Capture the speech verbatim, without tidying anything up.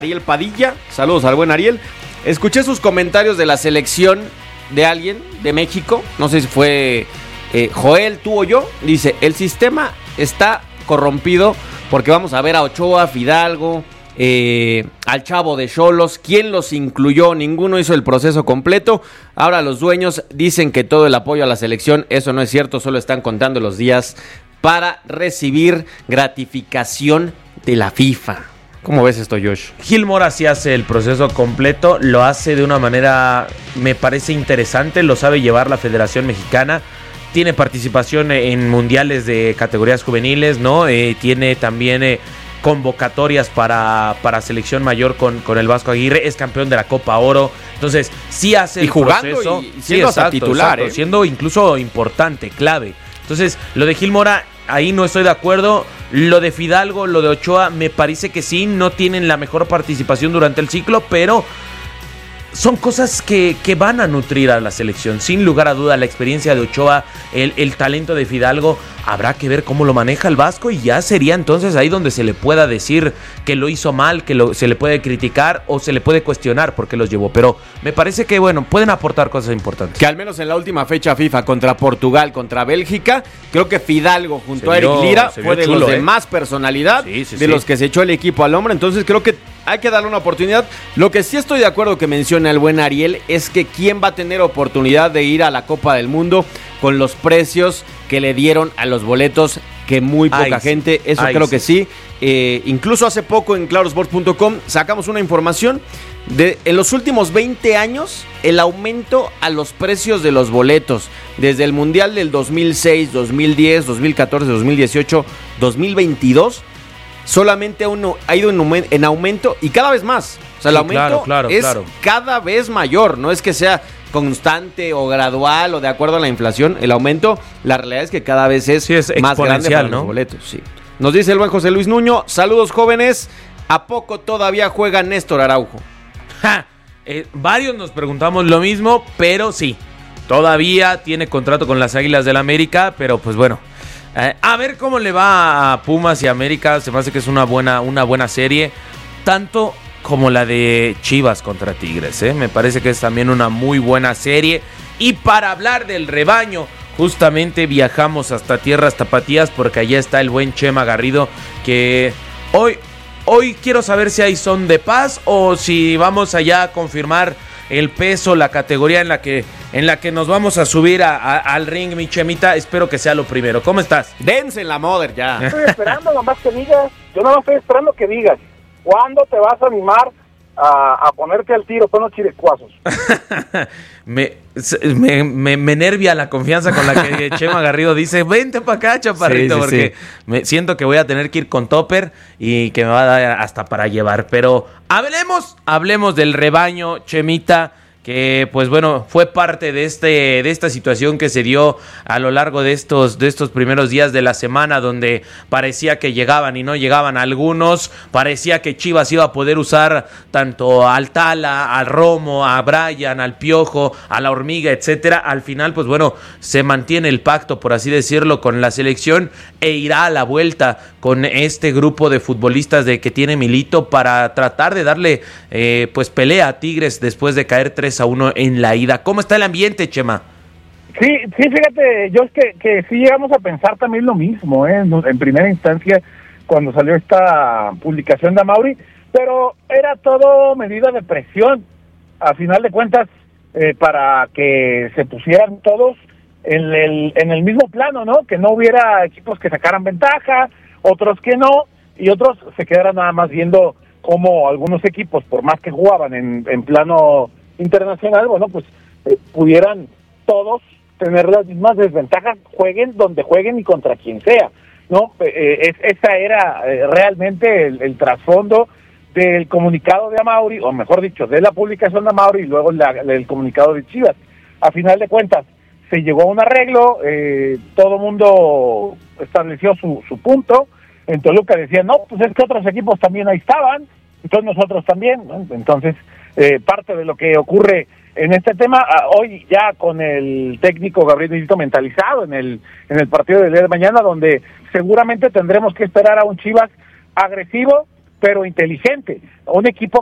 Ariel Padilla, saludos al buen Ariel. Escuché sus comentarios de la selección de alguien de México, no sé si fue eh, Joel, tú o yo. Dice, el sistema está corrompido porque vamos a ver a Ochoa, Fidalgo, eh, al Chavo de Xolos. ¿Quién los incluyó? Ninguno hizo el proceso completo. Ahora los dueños dicen que todo el apoyo a la selección, eso no es cierto, solo están contando los días para recibir gratificación de la FIFA. ¿Cómo ves esto, Josh? Gil Mora sí hace el proceso completo, lo hace de una manera, me parece interesante, lo sabe llevar la Federación Mexicana, tiene participación en mundiales de categorías juveniles, ¿no? Eh, tiene también eh, convocatorias para, para selección mayor con, con el Vasco Aguirre, es campeón de la Copa Oro, entonces sí hace el y jugando proceso. Y siendo sí, exacto, titular, exacto, ¿eh? siendo incluso importante, clave. Entonces, lo de Gil Mora, ahí no estoy de acuerdo. Lo de Fidalgo, lo de Ochoa, me parece que sí, no tienen la mejor participación durante el ciclo, pero son cosas que, que van a nutrir a la selección. Sin lugar a duda, la experiencia de Ochoa, el, el talento de Fidalgo, habrá que ver cómo lo maneja el Vasco y ya sería entonces ahí donde se le pueda decir que lo hizo mal, que lo, se le puede criticar o se le puede cuestionar porque los llevó. Pero me parece que, bueno, pueden aportar cosas importantes. Que al menos en la última fecha FIFA contra Portugal, contra Bélgica, creo que Fidalgo junto Se a Eric vio- Lira se fue vio de chulo, los de ¿eh? más personalidad, Sí, sí, de sí. los que se echó el equipo al hombro. Entonces creo que hay que darle una oportunidad. Lo que sí estoy de acuerdo que menciona el buen Ariel es que quién va a tener oportunidad de ir a la Copa del Mundo con los precios que le dieron a los boletos, que muy poca Ay, sí. gente, eso Ay, creo sí. que sí. Eh, incluso hace poco en claro sports punto com sacamos una información de en los últimos veinte años el aumento a los precios de los boletos desde el Mundial del dos mil seis, dos mil diez, dos mil catorce, dos mil dieciocho, dos mil veintidós solamente uno ha ido en, en aumento y cada vez más. O sea, el Sí, aumento claro, claro, es claro. cada vez mayor, no es que sea constante o gradual o de acuerdo a la inflación, el aumento, la realidad es que cada vez es, Sí, es más grande para exponencial, ¿no? los boletos. Sí. Nos dice el buen José Luis Nuño, saludos jóvenes, ¿a poco todavía juega Néstor Araujo? Ja, eh, varios nos preguntamos lo mismo, pero sí, todavía tiene contrato con las Águilas del América, pero pues bueno, eh, a ver cómo le va a Pumas y América. Se me hace que es una buena, una buena serie, tanto como la de Chivas contra Tigres, ¿eh? Me parece que es también una muy buena serie. Y para hablar del rebaño, justamente viajamos hasta tierras tapatías porque allá está el buen Chema Garrido, que hoy, hoy quiero saber si hay son de paz o si vamos allá a confirmar el peso, la categoría en la que, en la que nos vamos a subir a, a, al ring, mi Chemita. Espero que sea lo primero. ¿Cómo estás? Dense en la mother ya. Estoy esperando nomás que digas, yo nomás estoy esperando que digas, ¿cuándo te vas a animar a, a ponerte al tiro con los chirecuazos? me, me, me, me nervia la confianza con la que Chema Garrido dice, vente para acá, chaparrito, Sí, sí, porque sí. Me, siento que voy a tener que ir con topper y que me va a dar hasta para llevar. Pero hablemos, hablemos del rebaño, Chemita, que pues bueno, fue parte de este de esta situación que se dio a lo largo de estos de estos primeros días de la semana, donde parecía que llegaban y no llegaban algunos, parecía que Chivas iba a poder usar tanto al Tala, al Romo, a Brian, al Piojo, a la Hormiga, etcétera. Al final, pues bueno, se mantiene el pacto, por así decirlo, con la selección e irá a la vuelta con este grupo de futbolistas de que tiene Milito para tratar de darle eh, pues pelea a Tigres después de caer tres a uno en la ida. ¿Cómo está el ambiente, Chema? Sí, sí, fíjate, yo es que, que sí llegamos a pensar también lo mismo, ¿eh? en, en primera instancia, cuando salió esta publicación de Amaury, pero era todo medida de presión, a final de cuentas, eh, para que se pusieran todos en el, en el mismo plano, ¿no? Que no hubiera equipos que sacaran ventaja, otros que no, y otros se quedaran nada más viendo cómo algunos equipos, por más que jugaban en, en plano internacional, bueno, pues eh, pudieran todos tener las mismas desventajas, jueguen donde jueguen y contra quien sea, ¿no? Eh, es, esa era eh, realmente el, el trasfondo del comunicado de Amaury, o mejor dicho, de la publicación de Amaury y luego la, el comunicado de Chivas. A final de cuentas, se llegó a un arreglo, eh, todo el mundo estableció su, su punto. En Toluca decían, no, pues es que otros equipos también ahí estaban, entonces nosotros también, ¿no? Entonces, eh, parte de lo que ocurre en este tema, ah, hoy ya con el técnico Gabriel Milito mentalizado en el en el partido del día de mañana, donde seguramente tendremos que esperar a un Chivas agresivo, pero inteligente, un equipo